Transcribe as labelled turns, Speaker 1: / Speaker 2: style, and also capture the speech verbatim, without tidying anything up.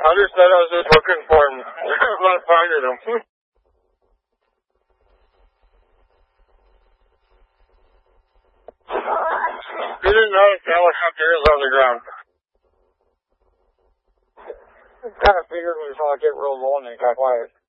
Speaker 1: I just said I was just looking for him. I'm not finding him. He didn't notice the helicopter is on the ground. I kind of figured we saw it get real low and it got quiet.